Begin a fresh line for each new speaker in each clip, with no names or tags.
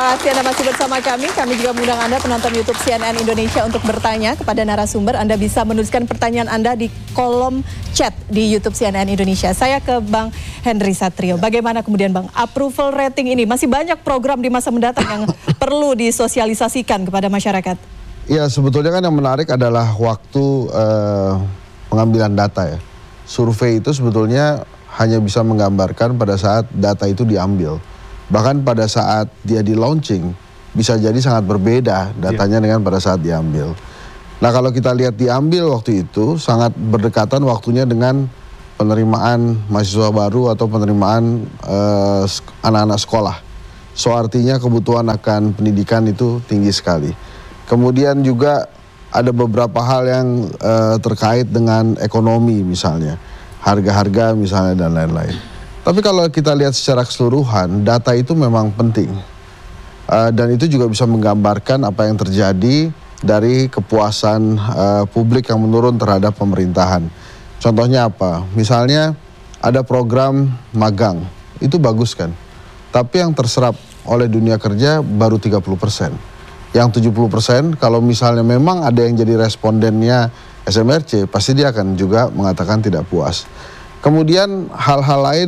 kasih Anda masih bersama kami. Kami juga mengundang Anda penonton YouTube CNN Indonesia untuk bertanya kepada narasumber. Anda bisa menuliskan pertanyaan Anda di kolom chat di YouTube CNN Indonesia. Saya ke Bang Henry Satrio. Bagaimana kemudian Bang, approval rating ini? Masih banyak program di masa mendatang yang perlu disosialisasikan kepada masyarakat.
Ya, sebetulnya kan yang menarik adalah waktu pengambilan data ya. Survei itu sebetulnya hanya bisa menggambarkan pada saat data itu diambil. Bahkan pada saat dia di launching bisa jadi sangat berbeda datanya dengan pada saat diambil. Nah, kalau kita lihat diambil waktu itu sangat berdekatan waktunya dengan penerimaan mahasiswa baru atau penerimaan anak-anak sekolah. So artinya kebutuhan akan pendidikan itu tinggi sekali. Kemudian juga ada beberapa hal yang terkait dengan ekonomi misalnya, harga-harga misalnya dan lain-lain. Tapi kalau kita lihat secara keseluruhan, data itu memang penting. Dan itu juga bisa menggambarkan apa yang terjadi dari kepuasan publik yang menurun terhadap pemerintahan. Contohnya apa? Misalnya ada program magang, itu bagus kan? Tapi yang terserap oleh dunia kerja baru 30%. Yang 70% kalau misalnya memang ada yang jadi respondennya SMRC, pasti dia akan juga mengatakan tidak puas. Kemudian hal-hal lain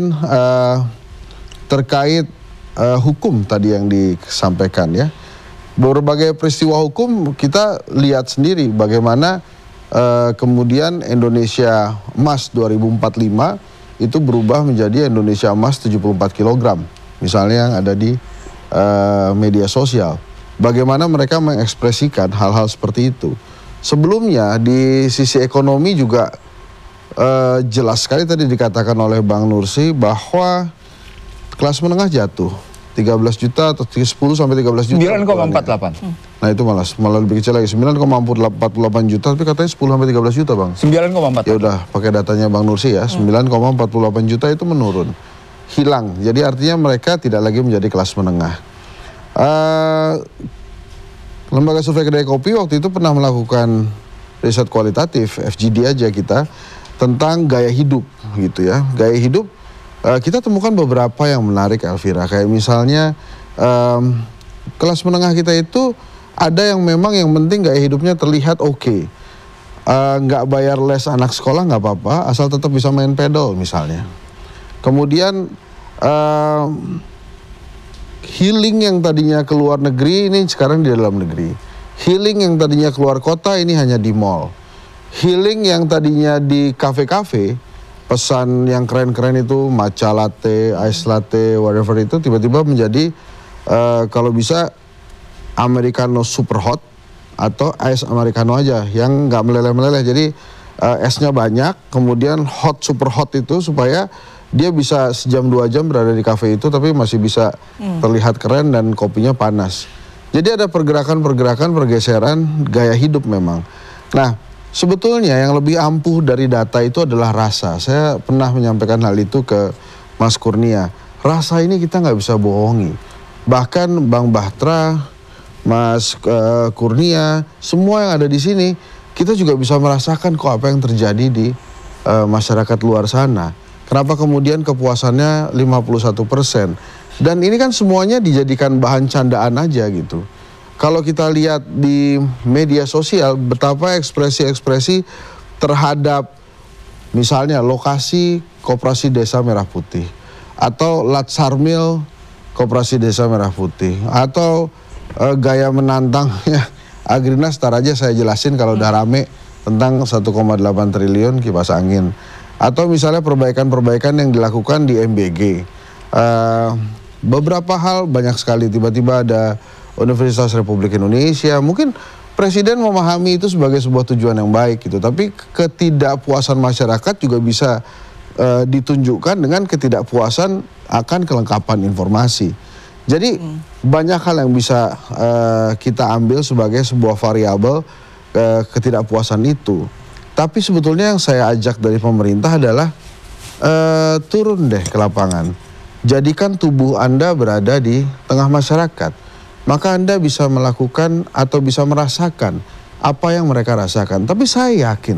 terkait hukum tadi yang disampaikan ya. Berbagai peristiwa hukum kita lihat sendiri bagaimana kemudian Indonesia Emas 2045 itu berubah menjadi Indonesia Emas 74 kg. Misalnya yang ada di media sosial. Bagaimana mereka mengekspresikan hal-hal seperti itu. Sebelumnya di sisi ekonomi juga jelas sekali tadi dikatakan oleh Bang Nursi bahwa kelas menengah jatuh 13 juta atau 10 sampai 13 juta
9,48.
Nah itu malah lebih kecil lagi 9,48 juta tapi katanya 10 sampai 13 juta Bang.
9,48.
Ya udah pakai datanya Bang Nursi ya 9,48 juta itu menurun, hilang. Jadi artinya mereka tidak lagi menjadi kelas menengah. Lembaga Survei Kedai Kopi waktu itu pernah melakukan riset kualitatif FGD aja kita tentang gaya hidup gitu ya. Gaya hidup kita temukan beberapa yang menarik Elvira. Kayak misalnya kelas menengah kita itu ada yang memang yang penting gaya hidupnya terlihat oke. Nggak bayar les anak sekolah nggak apa-apa asal tetap bisa main pedal misalnya. Kemudian healing yang tadinya ke luar negeri ini sekarang di dalam negeri. Healing yang tadinya keluar kota ini hanya di mall. Healing yang tadinya di kafe-kafe, pesan yang keren-keren itu matcha latte, ice latte, whatever itu tiba-tiba menjadi kalau bisa americano super hot atau ice americano aja yang nggak meleleh-meleleh. Jadi esnya banyak, kemudian hot super hot itu supaya dia bisa sejam 2 jam berada di kafe itu tapi masih bisa terlihat keren dan kopinya panas. Jadi ada pergerakan-pergerakan pergeseran gaya hidup memang. Nah, sebetulnya yang lebih ampuh dari data itu adalah rasa. Saya pernah menyampaikan hal itu ke Mas Kurnia. Rasa ini kita nggak bisa bohongi. Bahkan Bang Bahtra, Mas Kurnia, semua yang ada di sini, kita juga bisa merasakan kok apa yang terjadi di masyarakat luar sana. Kenapa kemudian kepuasannya 51%? Dan ini kan semuanya dijadikan bahan candaan aja gitu. Kalau kita lihat di media sosial betapa ekspresi-ekspresi terhadap misalnya lokasi Koperasi Desa Merah Putih atau Latsarmil Koperasi Desa Merah Putih atau gaya menantangnya Agrinas, tar aja saya jelasin kalau udah rame tentang 1,8 triliun kipas angin. Atau misalnya perbaikan-perbaikan yang dilakukan di MBG. Beberapa hal banyak sekali, tiba-tiba ada Universitas Republik Indonesia. Mungkin Presiden memahami itu sebagai sebuah tujuan yang baik gitu. Tapi ketidakpuasan masyarakat juga bisa ditunjukkan dengan ketidakpuasan akan kelengkapan informasi. Jadi banyak hal yang bisa kita ambil sebagai sebuah variabel ketidakpuasan itu. Tapi sebetulnya yang saya ajak dari pemerintah adalah turun deh ke lapangan. Jadikan tubuh Anda berada di tengah masyarakat. Maka Anda bisa melakukan atau bisa merasakan apa yang mereka rasakan. Tapi saya yakin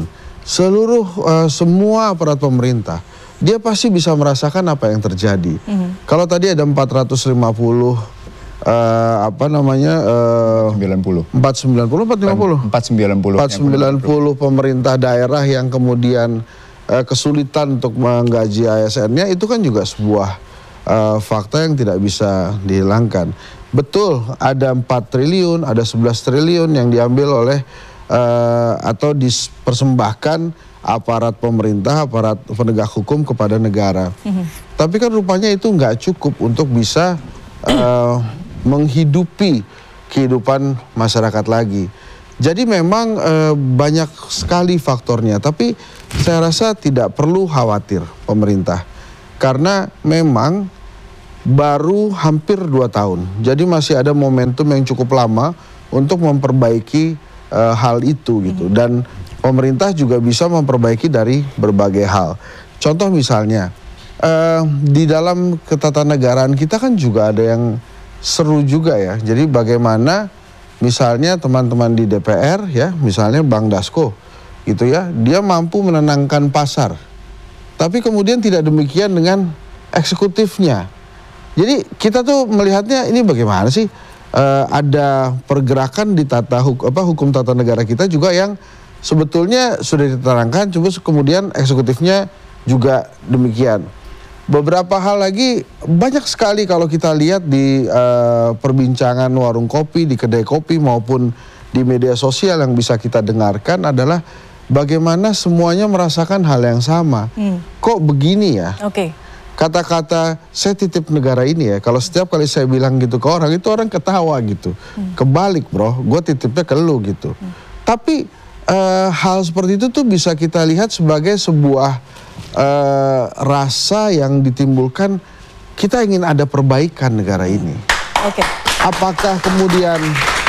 semua aparat pemerintah, dia pasti bisa merasakan apa yang terjadi. Kalau tadi ada 450 apa namanya
90.
490
490
pemerintah daerah yang kemudian kesulitan untuk menggaji ASN-nya, itu kan juga sebuah fakta yang tidak bisa dihilangkan. Betul, ada 4 triliun, ada 11 triliun yang diambil oleh atau dipersembahkan aparat pemerintah, aparat penegak hukum kepada negara. Tapi kan rupanya itu nggak cukup untuk bisa menghidupi kehidupan masyarakat lagi. Jadi memang banyak sekali faktornya, tapi saya rasa tidak perlu khawatir pemerintah. Karena memang baru hampir 2 tahun, jadi masih ada momentum yang cukup lama untuk memperbaiki hal itu gitu. Dan pemerintah juga bisa memperbaiki dari berbagai hal. Contoh misalnya, di dalam ketatanegaraan kita kan juga ada yang seru juga ya. Jadi bagaimana misalnya teman-teman di DPR ya, misalnya Bang Dasko gitu ya, dia mampu menenangkan pasar. Tapi kemudian tidak demikian dengan eksekutifnya. Jadi kita tuh melihatnya ini bagaimana sih, ada pergerakan di hukum tata negara kita juga yang sebetulnya sudah diterangkan, cuma kemudian eksekutifnya juga demikian. Beberapa hal lagi banyak sekali kalau kita lihat di perbincangan warung kopi, di kedai kopi maupun di media sosial yang bisa kita dengarkan adalah bagaimana semuanya merasakan hal yang sama. Kok begini ya? Kata-kata saya titip negara ini ya, kalau setiap kali saya bilang gitu ke orang, itu orang ketawa gitu. Kebalik bro, gue titipnya ke lu gitu. Tapi hal seperti itu tuh bisa kita lihat sebagai sebuah rasa yang ditimbulkan, kita ingin ada perbaikan negara ini. Apakah kemudian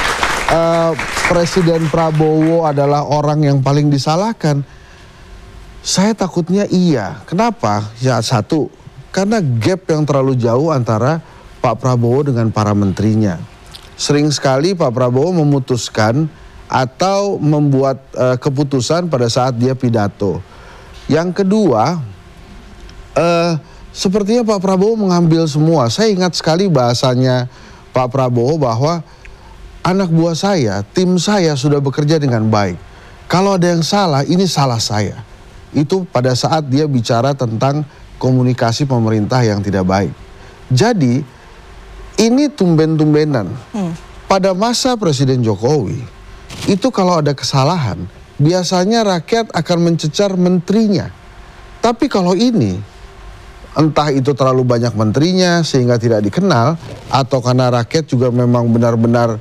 Presiden Prabowo adalah orang yang paling disalahkan? Saya takutnya iya. Kenapa? Ya satu, karena gap yang terlalu jauh antara Pak Prabowo dengan para menterinya. Sering sekali Pak Prabowo memutuskan atau membuat keputusan pada saat dia pidato. Yang kedua, sepertinya Pak Prabowo mengambil semua. Saya ingat sekali bahasanya Pak Prabowo bahwa anak buah saya, tim saya sudah bekerja dengan baik. Kalau ada yang salah, ini salah saya. Itu pada saat dia bicara tentang komunikasi pemerintah yang tidak baik. Jadi ini tumben-tumbenan. Pada masa Presiden Jokowi, itu kalau ada kesalahan, biasanya rakyat akan mencecar menterinya. Tapi kalau ini, entah itu terlalu banyak menterinya sehingga tidak dikenal, atau karena rakyat juga memang benar-benar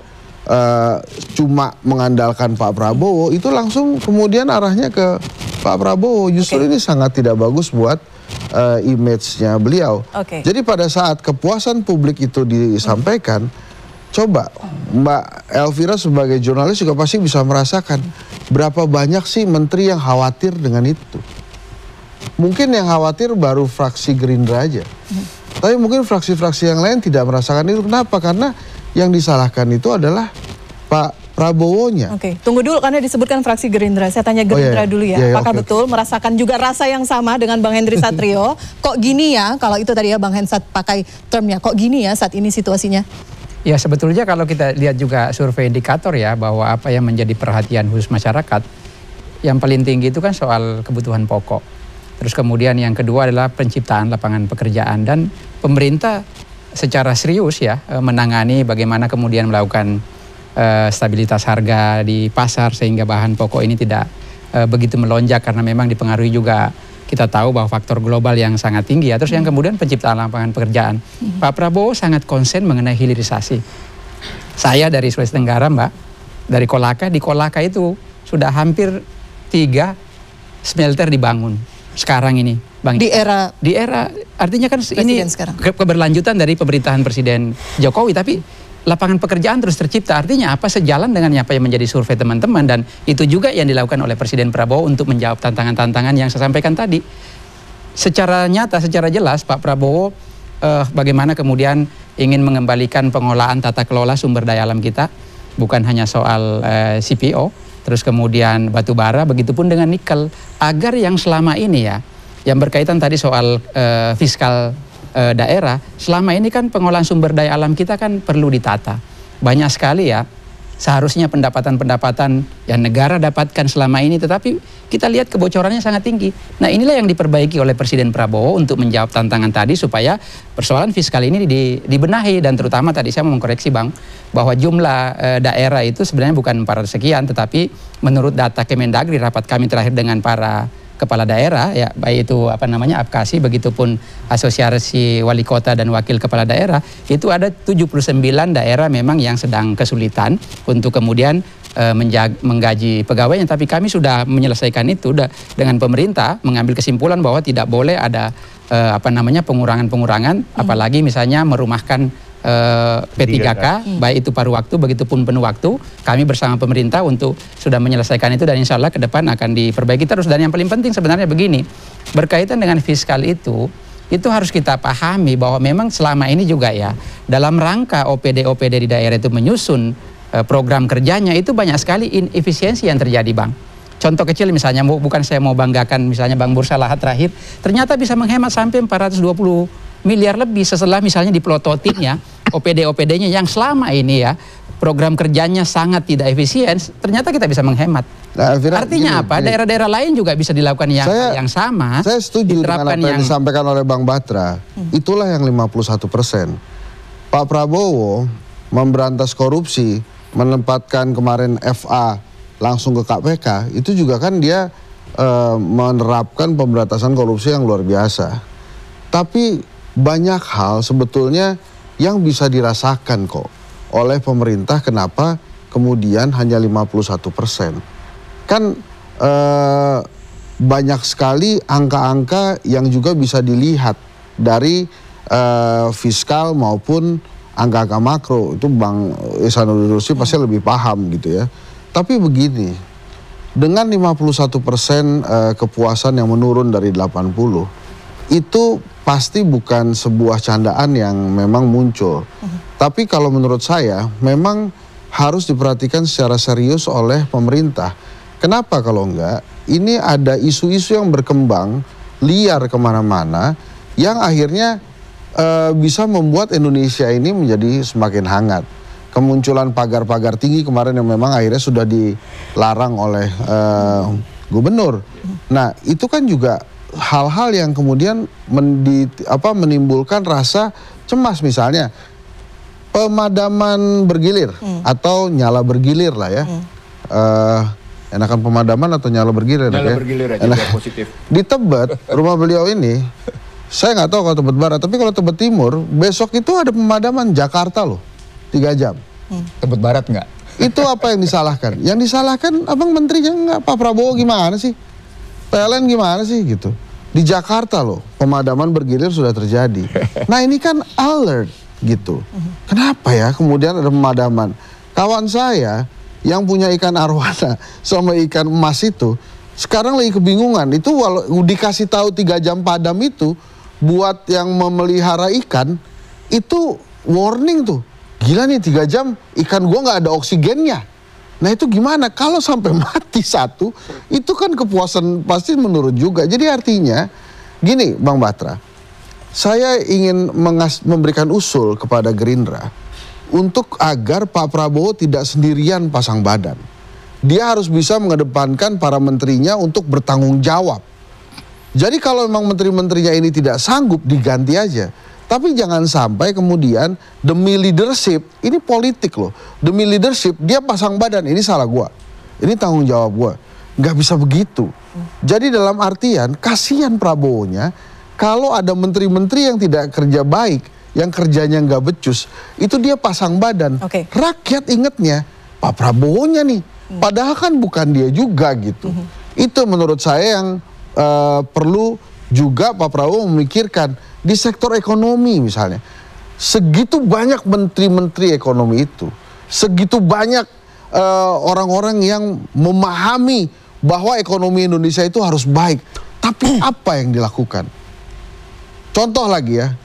cuma mengandalkan Pak Prabowo, itu langsung kemudian arahnya ke Pak Prabowo. Justru ini sangat tidak bagus buat image-nya beliau. Jadi pada saat kepuasan publik itu disampaikan, coba Mbak Elvira sebagai jurnalis juga pasti bisa merasakan berapa banyak sih menteri yang khawatir dengan itu. Mungkin yang khawatir baru fraksi Gerindra aja. Tapi mungkin fraksi-fraksi yang lain tidak merasakan itu. Kenapa? Karena yang disalahkan itu adalah Pak Prabowo-nya.
Tunggu dulu karena disebutkan fraksi Gerindra. Saya tanya Gerindra dulu ya. Apakah betul merasakan juga rasa yang sama dengan Bang Henry Satrio? Kok gini ya? Kalau itu tadi ya Bang Hensat pakai termnya, kok gini ya saat ini situasinya?
Ya sebetulnya kalau kita lihat juga survei indikator ya, bahwa apa yang menjadi perhatian khusus masyarakat, yang paling tinggi itu kan soal kebutuhan pokok. Terus kemudian yang kedua adalah penciptaan lapangan pekerjaan, dan pemerintah secara serius ya menangani bagaimana kemudian melakukan stabilitas harga di pasar sehingga bahan pokok ini tidak begitu melonjak, karena memang dipengaruhi juga kita tahu bahwa faktor global yang sangat tinggi ya. Terus yang kemudian penciptaan lapangan pekerjaan. Pak Prabowo sangat konsen mengenai hilirisasi. Saya dari Sulawesi Tenggara Mbak, dari Kolaka, di Kolaka itu sudah hampir 3 smelter dibangun sekarang ini Bang. Di era artinya kan ini keberlanjutan dari pemerintahan Presiden Jokowi, tapi lapangan pekerjaan terus tercipta. Artinya apa? Sejalan dengan apa yang menjadi survei teman-teman, dan itu juga yang dilakukan oleh Presiden Prabowo untuk menjawab tantangan-tantangan yang saya sampaikan tadi. Secara nyata, secara jelas Pak Prabowo bagaimana kemudian ingin mengembalikan pengolahan tata kelola sumber daya alam kita, bukan hanya soal CPO, terus kemudian batu bara, begitupun dengan nikel, agar yang selama ini ya, yang berkaitan tadi soal fiskal daerah, selama ini kan pengolahan sumber daya alam kita kan perlu ditata. Banyak sekali ya, seharusnya pendapatan-pendapatan yang negara dapatkan selama ini, tetapi kita lihat kebocorannya sangat tinggi. Nah, inilah yang diperbaiki oleh Presiden Prabowo untuk menjawab tantangan tadi supaya persoalan fiskal ini dibenahi. Dan terutama tadi saya mau mengkoreksi Bang, bahwa jumlah daerah itu sebenarnya bukan 400 sekian, tetapi menurut data Kemendagri, rapat kami terakhir dengan para kepala daerah, ya baik itu APKASI, begitupun Asosiasi Wali Kota dan Wakil Kepala Daerah, itu ada 79 daerah memang yang sedang kesulitan untuk kemudian menggaji pegawainya. Tapi kami sudah menyelesaikan itu dengan pemerintah, mengambil kesimpulan bahwa tidak boleh ada pengurangan-pengurangan, apalagi misalnya merumahkan P3K, baik itu paruh waktu, begitupun penuh waktu. Kami bersama pemerintah untuk sudah menyelesaikan itu, dan insya Allah ke depan akan diperbaiki terus. Dan yang paling penting sebenarnya begini, berkaitan dengan fiskal itu harus kita pahami bahwa memang selama ini juga ya, dalam rangka OPD di daerah itu menyusun program kerjanya, itu banyak sekali inefisiensi yang terjadi Bang. Contoh kecil misalnya, bukan saya mau banggakan, misalnya Bang Bursa Lahat terakhir, ternyata bisa menghemat sampai 420 miliar lebih setelah misalnya dipelototin ya OPD-nya yang selama ini ya program kerjanya sangat tidak efisien, ternyata kita bisa menghemat. Nah, artinya apa? Daerah-daerah lain juga bisa dilakukan yang sama.
Saya setuju dengan apa yang disampaikan oleh Bang Batra. Itulah yang 51%. Pak Prabowo memberantas korupsi, menempatkan kemarin FA langsung ke KPK, itu juga kan dia menerapkan pemberantasan korupsi yang luar biasa. Tapi banyak hal sebetulnya yang bisa dirasakan kok oleh pemerintah. Kenapa kemudian hanya 51%? Kan banyak sekali angka-angka yang juga bisa dilihat dari fiskal maupun angka-angka makro. Itu Bang Ihsanuddin Nursi pasti lebih paham gitu ya. Tapi begini, dengan 51% kepuasan yang menurun dari 80, itu pasti bukan sebuah candaan yang memang muncul. Tapi kalau menurut saya memang harus diperhatikan secara serius oleh pemerintah. Kenapa kalau enggak? Ini ada isu-isu yang berkembang liar kemana-mana yang akhirnya bisa membuat Indonesia ini menjadi semakin hangat. Kemunculan pagar-pagar tinggi kemarin yang memang akhirnya sudah dilarang oleh gubernur. Nah, itu kan juga hal-hal yang kemudian menimbulkan rasa cemas, misalnya pemadaman bergilir atau nyala bergilir lah ya. Enakan pemadaman atau nyala bergilir?
Nyala bergilir aja biar positif.
Di Tebet, rumah beliau ini, saya nggak tahu kalau Tebet Barat, tapi kalau Tebet Timur, besok itu ada pemadaman Jakarta loh, 3 jam.
Tebet Barat nggak?
Itu apa yang disalahkan? Yang disalahkan abang menterinya nggak, Pak Prabowo gimana sih? PLN gimana sih gitu? Di Jakarta loh, pemadaman bergilir sudah terjadi. Nah ini kan alert gitu. Kenapa ya kemudian ada pemadaman? Kawan saya yang punya ikan arwana sama ikan emas itu sekarang lagi kebingungan. Itu walau dikasih tahu 3 jam padam itu buat yang memelihara ikan, itu warning tuh. Gila nih 3 jam ikan gua nggak ada oksigennya. Nah itu gimana? Kalau sampai mati satu, itu kan kepuasan pasti menurun juga. Jadi artinya, gini Bang Batra, saya ingin memberikan usul kepada Gerindra untuk agar Pak Prabowo tidak sendirian pasang badan. Dia harus bisa mengedepankan para menterinya untuk bertanggung jawab. Jadi kalau memang menteri-menterinya ini tidak sanggup, diganti aja. Tapi jangan sampai kemudian demi leadership, ini politik loh, demi leadership dia pasang badan, ini salah gua, ini tanggung jawab gua. Nggak bisa begitu. Jadi dalam artian kasihan Prabowo-nya kalau ada menteri-menteri yang tidak kerja baik, yang kerjanya nggak becus, itu dia pasang badan. Rakyat ingetnya Pak Prabowo-nya nih, padahal kan bukan dia juga gitu. Itu menurut saya yang perlu juga Pak Prabowo memikirkan. Di sektor ekonomi misalnya, segitu banyak menteri-menteri ekonomi itu, segitu banyak orang-orang yang memahami bahwa ekonomi Indonesia itu harus baik. Tapi apa yang dilakukan? Contoh lagi ya,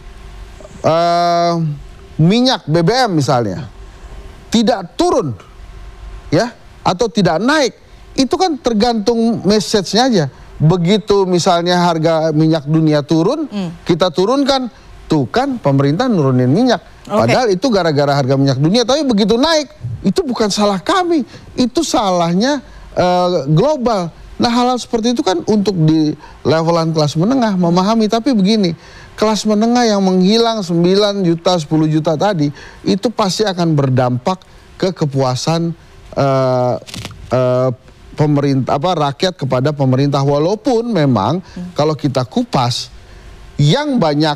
minyak BBM misalnya, tidak turun ya, atau tidak naik, itu kan tergantung message-nya aja. Begitu misalnya harga minyak dunia turun, kita turunkan, tuh kan pemerintah nurunin minyak. Padahal itu gara-gara harga minyak dunia, tapi begitu naik, itu bukan salah kami, itu salahnya global. Nah, hal-hal seperti itu kan untuk di levelan kelas menengah memahami, tapi begini, kelas menengah yang menghilang 9 juta, 10 juta tadi, itu pasti akan berdampak ke kepuasan pemerintah, rakyat kepada pemerintah. Walaupun memang kalau kita kupas, yang banyak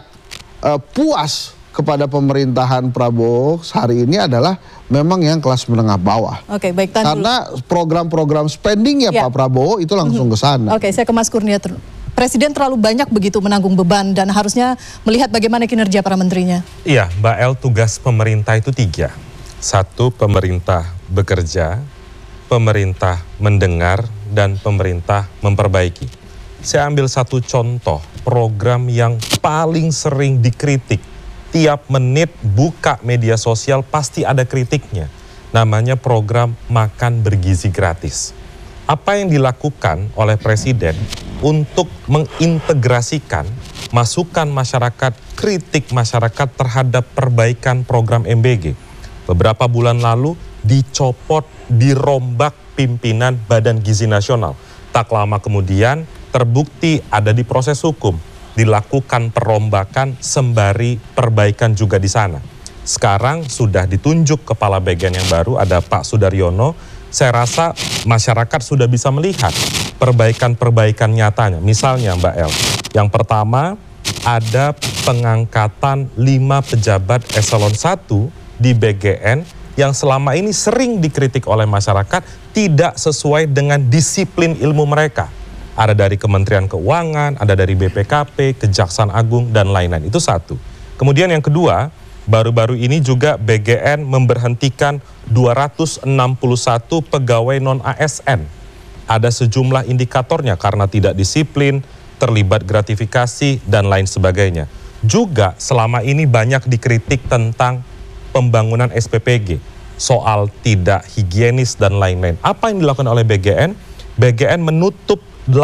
puas kepada pemerintahan Prabowo hari ini adalah memang yang kelas menengah bawah.
Oke, baik.
Karena program-program spending Pak Prabowo itu langsung ke sana.
Oke, saya ke Mas Kurnia. Presiden terlalu banyak begitu menanggung beban dan harusnya melihat bagaimana kinerja para menterinya.
Iya, Mbak El, tugas pemerintah itu 3. 1, pemerintah bekerja, pemerintah mendengar, dan pemerintah memperbaiki. Saya ambil satu contoh program yang paling sering dikritik. Tiap menit buka media sosial pasti ada kritiknya. Namanya program makan bergizi gratis. Apa yang dilakukan oleh Presiden untuk mengintegrasikan masukan masyarakat, kritik masyarakat terhadap perbaikan program MBG. Beberapa bulan lalu dicopot, dirombak pimpinan Badan Gizi Nasional. Tak lama kemudian terbukti ada di proses hukum. Dilakukan perombakan sembari perbaikan juga di sana. Sekarang sudah ditunjuk kepala bagian yang baru, ada Pak Sudaryono. Saya rasa masyarakat sudah bisa melihat perbaikan-perbaikan nyatanya. Misalnya Mbak El, yang pertama ada pengangkatan 5 pejabat eselon 1 di BGN yang selama ini sering dikritik oleh masyarakat tidak sesuai dengan disiplin ilmu mereka. Ada dari Kementerian Keuangan, ada dari BPKP, Kejaksaan Agung, dan lain-lain. Itu 1. Kemudian yang kedua, baru-baru ini juga BGN memberhentikan 261 pegawai non-ASN. Ada sejumlah indikatornya karena tidak disiplin, terlibat gratifikasi, dan lain sebagainya. Juga selama ini banyak dikritik tentang pembangunan SPPG, soal tidak higienis dan lain-lain. Apa yang dilakukan oleh BGN? BGN menutup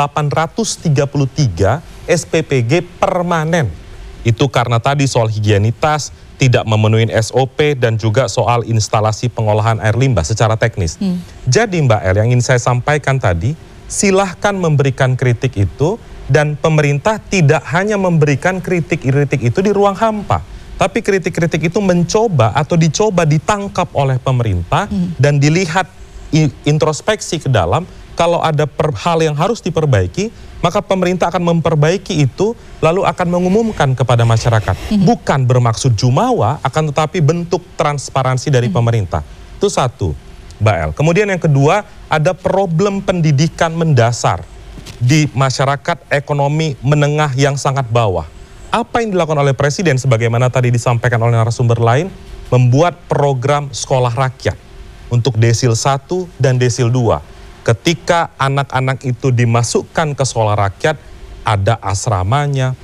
833 SPPG permanen. Itu karena tadi soal higienitas, tidak memenuhi SOP, dan juga soal instalasi pengolahan air limbah secara teknis. Jadi Mbak El, yang ingin saya sampaikan tadi, silahkan memberikan kritik itu, dan pemerintah tidak hanya memberikan kritik-kritik itu di ruang hampa. Tapi kritik-kritik itu mencoba atau dicoba ditangkap oleh pemerintah dan dilihat introspeksi ke dalam. Kalau ada hal yang harus diperbaiki, maka pemerintah akan memperbaiki itu, lalu akan mengumumkan kepada masyarakat. Bukan bermaksud jumawa, akan tetapi bentuk transparansi dari pemerintah. Itu 1, Mbak El. Kemudian yang kedua, ada problem pendidikan mendasar di masyarakat ekonomi menengah yang sangat bawah. Apa yang dilakukan oleh Presiden, sebagaimana tadi disampaikan oleh narasumber lain, membuat program sekolah rakyat untuk desil 1 dan desil 2. Ketika anak-anak itu dimasukkan ke sekolah rakyat, ada asramanya,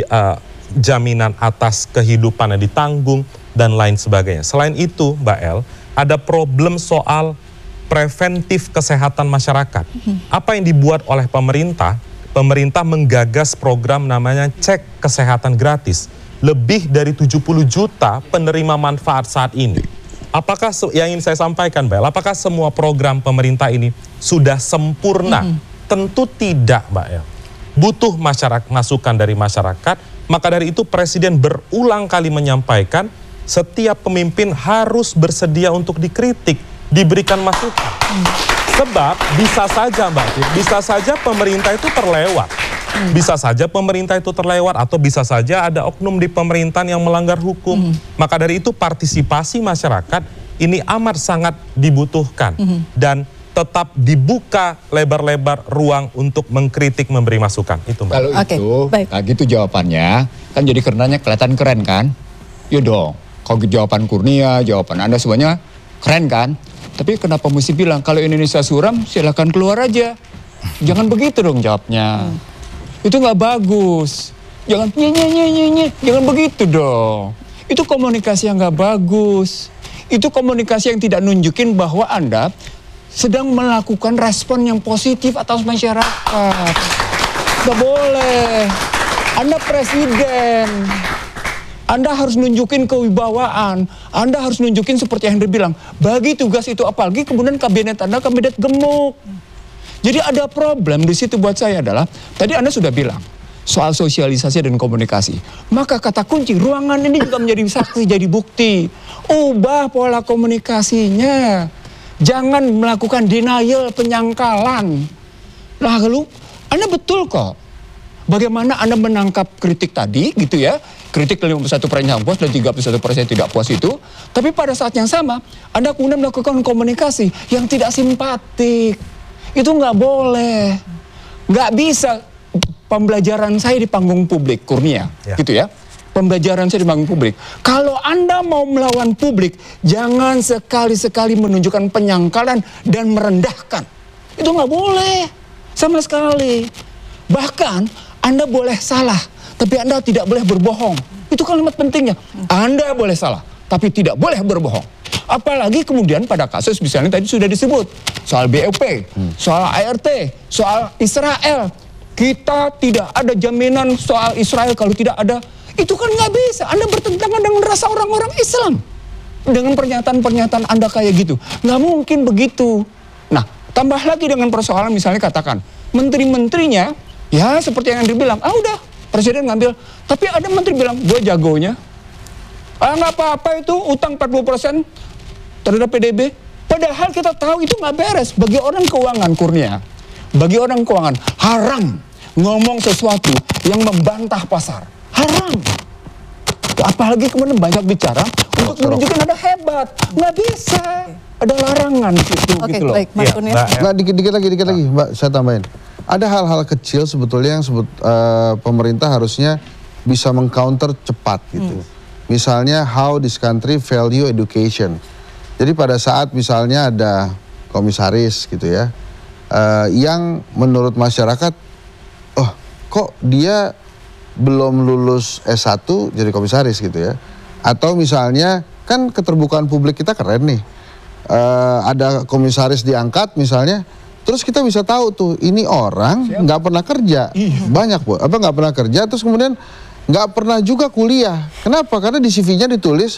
jaminan atas kehidupannya ditanggung, dan lain sebagainya. Selain itu, Mbak El, ada problem soal preventif kesehatan masyarakat. Apa yang dibuat oleh pemerintah? Pemerintah menggagas program namanya cek kesehatan gratis. Lebih dari 70 juta penerima manfaat saat ini. Apakah yang ingin saya sampaikan, Mbak El, apakah semua program pemerintah ini sudah sempurna? Tentu tidak, Mbak El. Butuh masukan dari masyarakat, maka dari itu Presiden berulang kali menyampaikan setiap pemimpin harus bersedia untuk dikritik, diberikan masukan. Sebab bisa saja, Mbak Fir, bisa saja pemerintah itu terlewat. Bisa saja pemerintah itu terlewat, atau bisa saja ada oknum di pemerintahan yang melanggar hukum. Maka dari itu partisipasi masyarakat ini amat sangat dibutuhkan. Dan tetap dibuka lebar-lebar ruang untuk mengkritik, memberi masukan. Itu Mbak.
Kalau itu, nah gitu jawabannya, kan jadi karenanya kelihatan keren kan? Yuk dong, kalau jawaban Kurnia, jawaban Anda semuanya keren kan? Tapi kenapa mesti bilang kalau Indonesia suram silakan keluar aja. Jangan begitu dong jawabnya. Itu nggak bagus. Jangan nye. Jangan begitu dong. Itu komunikasi yang nggak bagus. Itu komunikasi yang tidak nunjukin bahwa Anda sedang melakukan respon yang positif atas masyarakat. Nggak boleh. Anda presiden. Anda harus nunjukin kewibawaan. Anda harus nunjukin seperti yang Henry bilang. Bagi tugas itu, apalagi kemudian kabinet Anda kabinet gemuk. Jadi ada problem di situ buat saya adalah, tadi Anda sudah bilang, soal sosialisasi dan komunikasi. Maka kata kunci, ruangan ini juga menjadi saksi, jadi bukti. Ubah pola komunikasinya. Jangan melakukan denial, penyangkalan. Lalu, Anda betul kok. Bagaimana Anda menangkap kritik tadi gitu ya. Kritik 51% yang puas dan 31% tidak puas itu. Tapi pada saat yang sama, Anda kemudian melakukan komunikasi yang tidak simpatik. Itu nggak boleh. Nggak bisa pembelajaran saya di panggung publik, Kurnia. Gitu ya. Pembelajaran saya di panggung publik. Kalau Anda mau melawan publik, jangan sekali-sekali menunjukkan penyangkalan dan merendahkan. Itu nggak boleh. Sama sekali. Bahkan, Anda boleh salah, tapi Anda tidak boleh berbohong. Itu kalimat pentingnya. Anda boleh salah, tapi tidak boleh berbohong. Apalagi kemudian pada kasus misalnya tadi sudah disebut. Soal BOP, soal ART, soal Israel. Kita tidak ada jaminan soal Israel kalau tidak ada. Itu kan nggak bisa. Anda bertentangan dengan rasa orang-orang Islam. Dengan pernyataan-pernyataan Anda kayak gitu. Nggak mungkin begitu. Nah, tambah lagi dengan persoalan misalnya katakan, menteri-menterinya, ya seperti yang Andri bilang, udah presiden ngambil. Tapi ada menteri bilang, gue jagonya. Nggak apa-apa itu utang 40% terhadap PDB. Padahal kita tahu itu nggak beres. Bagi orang keuangan, Kurnia, bagi orang keuangan, haram ngomong sesuatu yang membantah pasar. Haram. Apalagi kemudian banyak bicara untuk menunjukkan ada hebat. Nggak bisa. Ada larangan gitu, gitu loh.
Baik, Mas Kurnia.
Nggak, dikit lagi, Mbak, saya tambahin. Ada hal-hal kecil sebetulnya yang pemerintah harusnya bisa mengcounter cepat gitu. Misalnya how this country value education. Jadi pada saat misalnya ada komisaris gitu ya, yang menurut masyarakat, oh kok dia belum lulus S1 jadi komisaris gitu ya. Atau misalnya kan keterbukaan publik kita keren nih. Ada komisaris diangkat misalnya, terus kita bisa tahu tuh ini orang nggak pernah kerja, banyak nggak pernah kerja, terus kemudian nggak pernah juga kuliah. Kenapa? Karena di CV-nya ditulis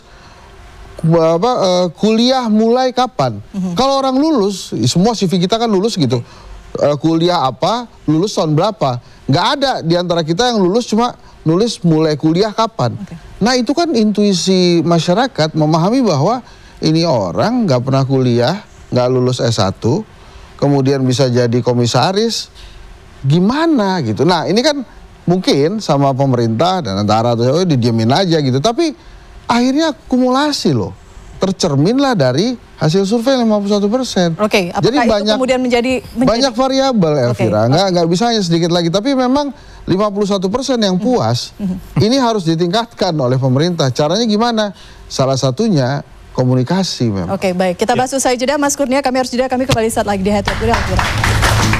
kuliah mulai kapan. Kalau orang lulus, semua CV kita kan lulus gitu, kuliah apa, lulus tahun berapa. Nggak ada di antara kita yang lulus cuma nulis mulai kuliah kapan. Nah itu kan intuisi masyarakat memahami bahwa ini orang nggak pernah kuliah, nggak lulus S1, kemudian bisa jadi komisaris, gimana gitu. Nah ini kan mungkin sama pemerintah dan antara tuh didiemin aja gitu. Tapi akhirnya akumulasi loh, tercerminlah dari hasil survei 51%.
Oke, apakah
jadi
itu
banyak,
kemudian menjadi
banyak variabel, Elvira. Nggak bisa hanya sedikit lagi. Tapi memang 51% yang puas, ini harus ditingkatkan oleh pemerintah. Caranya gimana? Salah satunya komunikasi memang.
Oke, baik. Kita bahas usai jeda, Mas Kurnia. Kami harus jeda, kami kembali saat lagi di Headlock.